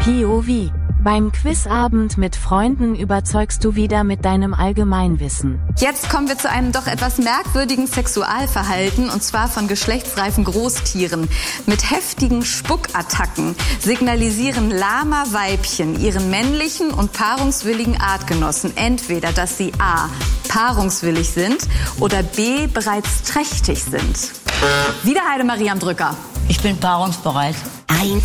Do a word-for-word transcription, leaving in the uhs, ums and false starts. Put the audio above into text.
P O V. Beim Quizabend mit Freunden überzeugst du wieder mit deinem Allgemeinwissen. Jetzt kommen wir zu einem doch etwas merkwürdigen Sexualverhalten, und zwar von geschlechtsreifen Großtieren. Mit heftigen Spuckattacken signalisieren Lama-Weibchen ihren männlichen und paarungswilligen Artgenossen entweder, dass sie a. paarungswillig sind oder b. bereits trächtig sind. Wieder Heidemarie am Drücker. Ich bin paarungsbereit. Ein